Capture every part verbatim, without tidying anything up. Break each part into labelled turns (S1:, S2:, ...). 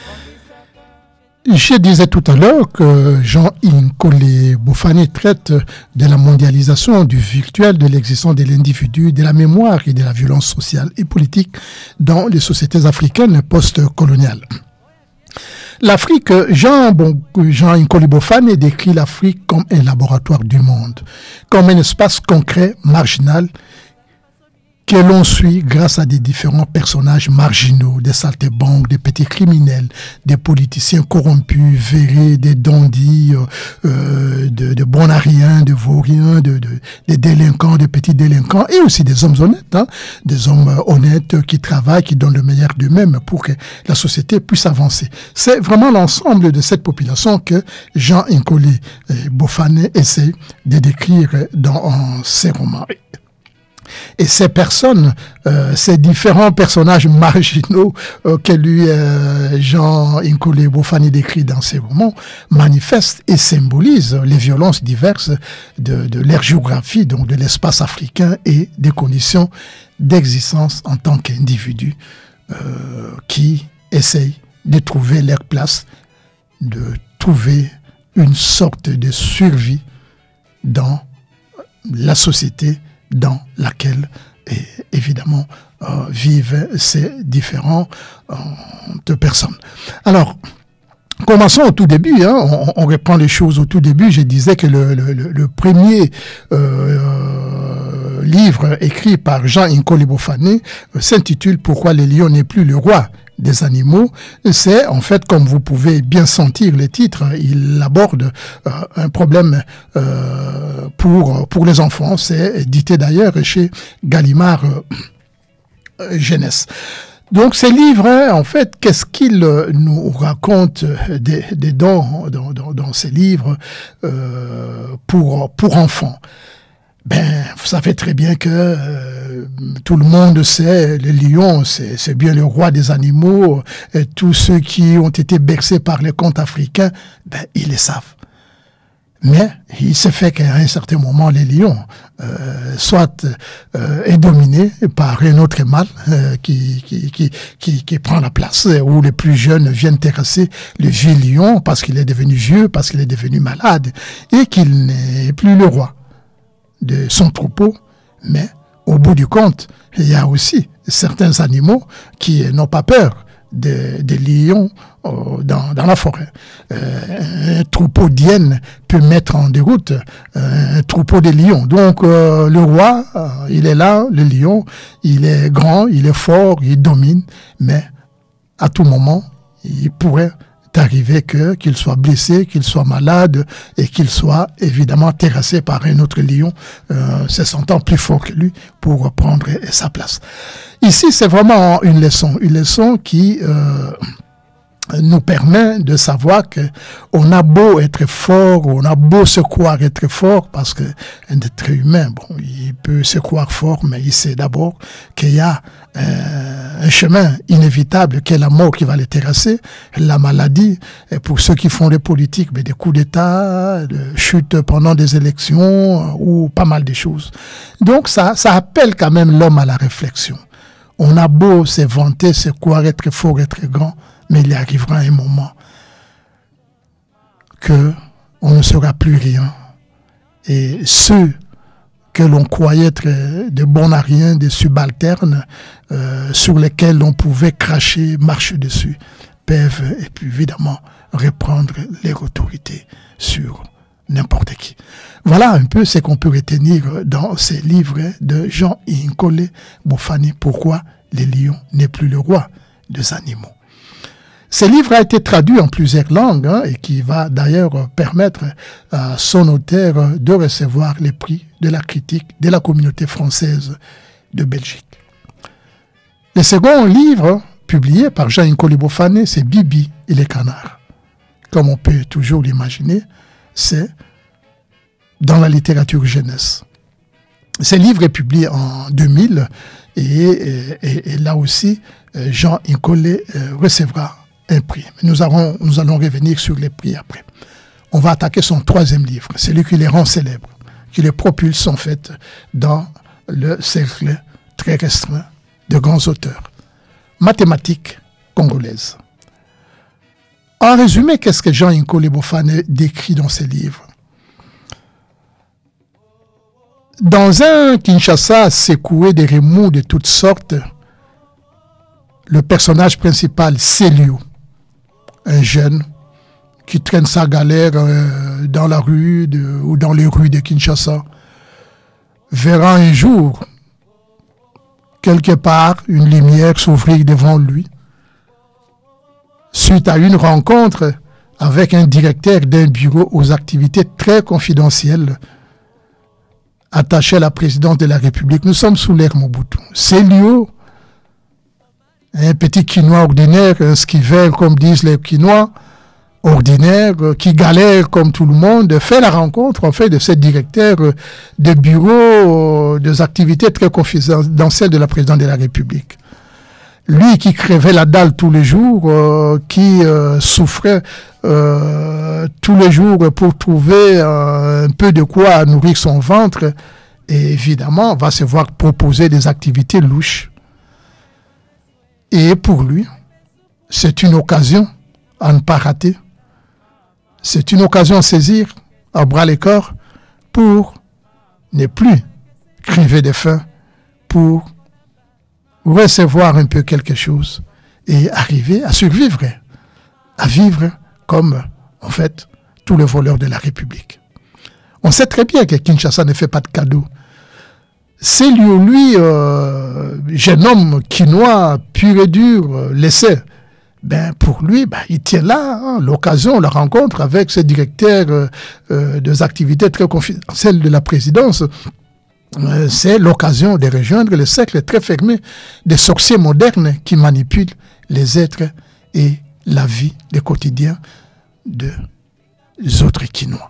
S1: Je disais tout à l'heure que Jean-Nkole Bofani traite de la mondialisation, du virtuel, de l'existence de l'individu, de la mémoire et de la violence sociale et politique dans les sociétés africaines post-coloniales. L'Afrique, Jean, bon, Jean-Nkole Bofani décrit l'Afrique comme un laboratoire du monde, comme un espace concret, marginal, que l'on suit grâce à des différents personnages marginaux, des saltimbanques, des petits criminels, des politiciens corrompus, vérés, des dandys, euh, de, de bonariens, de vauriens, de, de, des délinquants, des petits délinquants, et aussi des hommes honnêtes, hein, des hommes honnêtes qui travaillent, qui donnent le meilleur d'eux-mêmes pour que la société puisse avancer. C'est vraiment l'ensemble de cette population que Jean-Nkole Bofani essaie de décrire dans ses romans. Et ces personnes, euh, ces différents personnages marginaux euh, que lui, euh, Jean-Nkole Bofani décrit dans ses romans, manifestent et symbolisent les violences diverses de, de leur géographie, donc de l'espace africain et des conditions d'existence en tant qu'individus euh, qui essayent de trouver leur place, de trouver une sorte de survie dans la société dans laquelle, et, évidemment, euh, vivent ces différentes euh, personnes. Alors, commençons au tout début, hein, on, on reprend les choses au tout début. Je disais que le, le, le premier euh, livre écrit par Jean-Nkole Bofani euh, s'intitule « Pourquoi le lion n'est plus le roi ?» des animaux. C'est en fait, comme vous pouvez bien sentir le titre, il aborde euh, un problème euh, pour pour les enfants. C'est édité d'ailleurs chez Gallimard euh, Jeunesse. Donc ces livres, hein, en fait, qu'est-ce qu'ils nous racontent des, des dons dans, dans, dans ces livres euh, pour pour enfants? Ben, vous savez très bien que euh, tout le monde sait, le lion, c'est, c'est bien le roi des animaux. Et tous ceux qui ont été bercés par les contes africains, ben, ils le savent. Mais il se fait qu'à un certain moment, les lions, euh, soit euh, est dominé par un autre mâle euh, qui, qui, qui, qui, qui prend la place, où les plus jeunes viennent terrasser le vieux lion parce qu'il est devenu vieux, parce qu'il est devenu malade, et qu'il n'est plus le roi de son troupeau. Mais au bout du compte, il y a aussi certains animaux qui n'ont pas peur des de lions euh, dans, dans la forêt. Euh, un troupeau d'hyènes peut mettre en déroute euh, un troupeau de lions. Donc euh, le roi, euh, il est là, le lion, il est grand, il est fort, il domine, mais à tout moment, il pourrait arriver que qu'il soit blessé, qu'il soit malade et qu'il soit évidemment terrassé par un autre lion, euh, se sentant plus fort que lui pour prendre sa place. Ici, c'est vraiment une leçon, une leçon qui euh, nous permet de savoir que on a beau être fort, on a beau se croire être fort, parce que un être humain, bon, il peut se croire fort, mais il sait d'abord qu'il y a euh, un chemin inévitable, qui est la mort qui va le terrasser, la maladie, et pour ceux qui font des politiques, mais des coups d'État, de chutes pendant des élections, ou pas mal de choses. Donc ça, ça appelle quand même l'homme à la réflexion. On a beau se vanter, se croire être fort, être grand, mais il arrivera un moment que on ne sera plus rien. Et ceux que l'on croyait être de bonariens, des subalternes, euh, sur lesquels on pouvait cracher, marcher dessus, peuvent et puis évidemment reprendre leur autorité sur n'importe qui. Voilà un peu ce qu'on peut retenir dans ces livres de Jean-Nkole Bofani, Pourquoi le lion n'est plus le roi des animaux. Ce livre a été traduit en plusieurs langues, hein, et qui va d'ailleurs permettre à son auteur de recevoir les prix de la critique de la communauté française de Belgique. Le second livre publié par Jean-Nkole Bofani, c'est Bibi et les canards. Comme on peut toujours l'imaginer, c'est dans la littérature jeunesse. Ce livre est publié en deux mille et, et, et, et là aussi, Jean-Nkole recevra un prix. Nous allons, nous allons revenir sur les prix après. On va attaquer son troisième livre, celui qui les rend célèbres, qui les propulse en fait dans le cercle très restreint de grands auteurs. Mathématiques congolaises. En résumé, qu'est-ce que Jean Nkoli Bofane décrit dans ses livres? Dans un Kinshasa secoué des remous de toutes sortes, le personnage principal, Célio, un jeune qui traîne sa galère euh, dans la rue de, ou dans les rues de Kinshasa, verra un jour, quelque part, une lumière s'ouvrir devant lui, suite à une rencontre avec un directeur d'un bureau aux activités très confidentielles attaché à la présidence de la République. Nous sommes sous l'ère Mobutu. Célio, un petit Quinois ordinaire, un skiver, comme disent les Quinois, ordinaire, qui galère comme tout le monde, fait la rencontre en fait de ce directeur de bureau des activités très confidentielles de la présidence de la République. Lui qui crevait la dalle tous les jours, euh, qui euh, souffrait euh, tous les jours pour trouver euh, un peu de quoi nourrir son ventre, et évidemment va se voir proposer des activités louches. Et pour lui, c'est une occasion à ne pas rater. C'est une occasion à saisir à bras le corps pour ne plus crever de faim, pour recevoir un peu quelque chose et arriver à survivre, à vivre comme, en fait, tous les voleurs de la République. On sait très bien que Kinshasa ne fait pas de cadeaux. C'est lui, lui euh, jeune homme quinois, pur et dur, euh, laissé. Ben, pour lui, ben, il tient là hein, l'occasion, la rencontre avec ce directeur euh, euh, des activités très confidentielles de la présidence. Euh, c'est l'occasion de rejoindre le cercle très fermé des sorciers modernes qui manipulent les êtres et la vie, le quotidien des autres Quinois.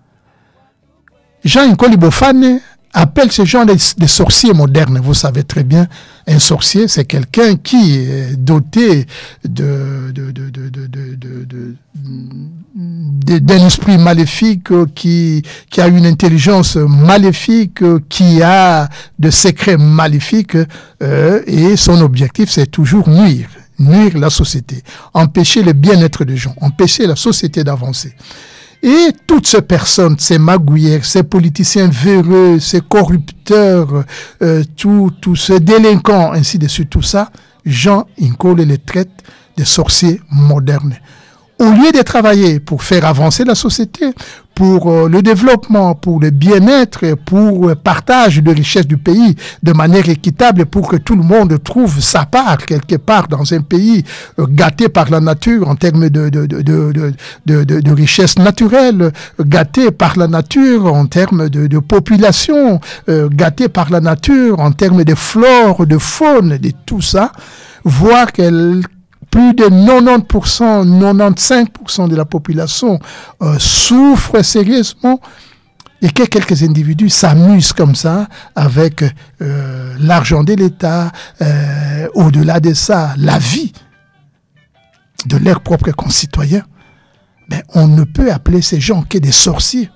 S1: Jean Nkoli Bofane appelle ces gens des, des sorciers modernes. Vous savez très bien, un sorcier, c'est quelqu'un qui est doté de, de, de, de, de, de, de, de, d'un esprit maléfique, qui, qui a une intelligence maléfique, qui a de secrets maléfiques, euh, et son objectif, c'est toujours nuire, nuire la société, empêcher le bien-être des gens, empêcher la société d'avancer. Et toutes ces personnes, ces magouilleurs, ces politiciens véreux, ces corrupteurs, euh, tous tout ces délinquants, ainsi de suite, tout ça, Jean Nkoli les traite de sorciers modernes. Au lieu de travailler pour faire avancer la société, pour euh, le développement, pour le bien-être, pour le partage de richesses du pays de manière équitable, pour que tout le monde trouve sa part quelque part dans un pays euh, gâté par la nature en termes de, de, de, de, de, de, de, de richesses naturelles, gâté par la nature en termes de, de population, euh, gâté par la nature en termes de flore, de faune, de tout ça, voir qu'elle plus de quatre-vingt-dix pour cent, quatre-vingt-quinze pour cent de la population euh, souffre sérieusement et que quelques individus s'amusent comme ça avec euh, l'argent de l'État, euh, au-delà de ça, la vie de leurs propres concitoyens, ben, on ne peut appeler ces gens que des sorciers.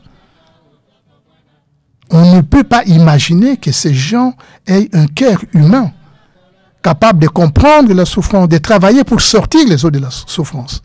S1: On ne peut pas imaginer que ces gens aient un cœur humain, capable de comprendre la souffrance, de travailler pour sortir les autres de la souffrance.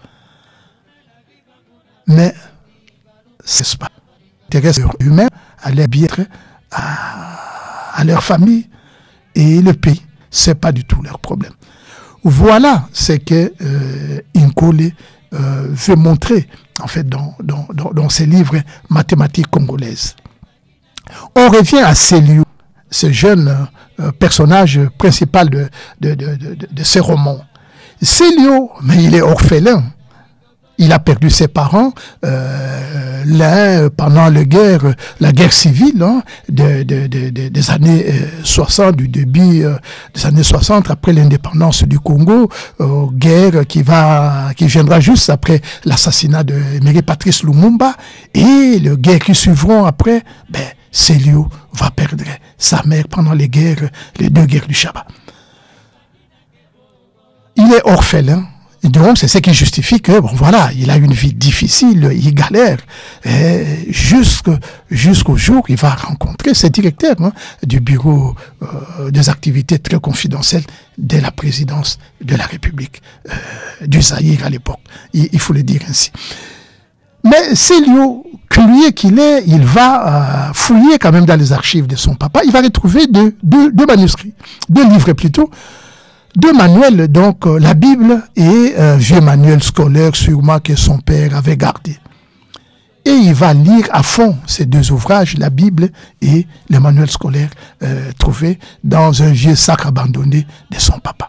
S1: Mais c'est pas l'intérêt humain à leur bien-être, à, à leur famille et le pays. C'est pas du tout leur problème. Voilà ce que euh, Nkoli euh, veut montrer en fait dans, dans, dans, dans ses livres Mathématiques congolaises. On revient à Célio, ce jeune euh, personnage principal de, de, de, de, de ces romans. Célio, mais il est orphelin. Il a perdu ses parents, euh, l'un pendant la guerre, la guerre civile hein, de, de, de, de, des années euh, soixante, du début euh, des années soixante, après l'indépendance du Congo, euh, guerre qui va, qui viendra juste après l'assassinat de Aimé Patrice Lumumba, et les guerres qui suivront après, ben, Célio va perdre sa mère pendant les guerres, les deux guerres du Chaba. Il est orphelin. Donc, c'est ce qui justifie que, bon, voilà, il a une vie difficile, il galère, et jusqu'au, jusqu'au jour où il va rencontrer ce directeur hein, du bureau euh, des activités très confidentielles de la présidence de la République euh, du Zaïre à l'époque. Il, il faut le dire ainsi. Mais Célio, curieux qu'il est, il va euh, fouiller quand même dans les archives de son papa. Il va retrouver deux, deux, deux manuscrits, deux livres plutôt, deux manuels, donc euh, la Bible et un vieux manuel scolaire sûrement que son père avait gardé. Et il va lire à fond ces deux ouvrages, la Bible et le manuel scolaire euh, trouvé dans un vieux sac abandonné de son papa.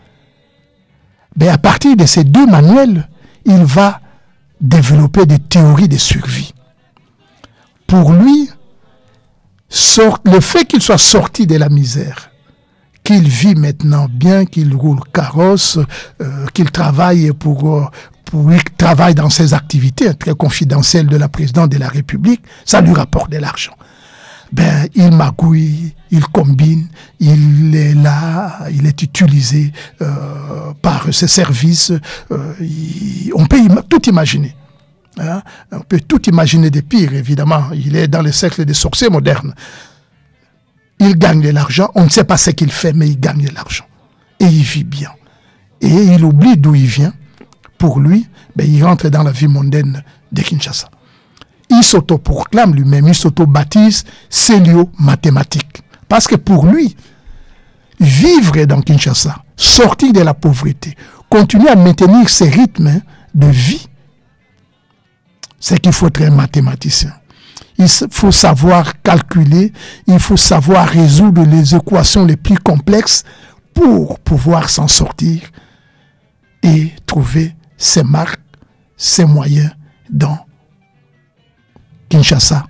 S1: Mais à partir de ces deux manuels, il va développer des théories de survie. Pour lui, sort, le fait qu'il soit sorti de la misère, qu'il vit maintenant bien, qu'il roule carrosse, euh, qu'il travaille pour, euh, pour il travaille dans ses activités très confidentielles de la présidente de la République, ça lui rapporte de l'argent. Ben, il magouille, il combine, il est là, il est utilisé euh, par ses services. Euh, il, on peut im- tout imaginer. Hein? On peut tout imaginer de pire, évidemment. Il est dans le cercle des sorciers modernes. Il gagne de l'argent, on ne sait pas ce qu'il fait, mais il gagne de l'argent. Et il vit bien. Et il oublie d'où il vient. Pour lui, ben, il rentre dans la vie mondaine de Kinshasa. Il s'auto-proclame lui-même, il s'auto-baptise Célio mathématique. Parce que pour lui, vivre dans Kinshasa, sortir de la pauvreté, continuer à maintenir ses rythmes de vie, c'est qu'il faut être un mathématicien. Il faut savoir calculer, il faut savoir résoudre les équations les plus complexes pour pouvoir s'en sortir et trouver ses marques, ses moyens dans Kinshasa,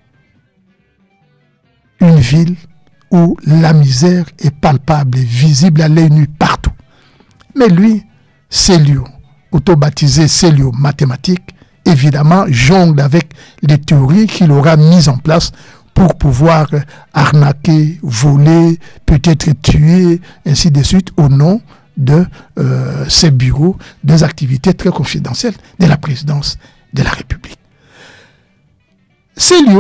S1: une ville où la misère est palpable et visible à l'œil nu partout. Mais lui, Célio, auto-baptisé Célio mathématique, évidemment, jongle avec les théories qu'il aura mises en place pour pouvoir arnaquer, voler, peut-être tuer, ainsi de suite, au nom de euh, ces bureaux, des activités très confidentielles de la présidence de la République. Célio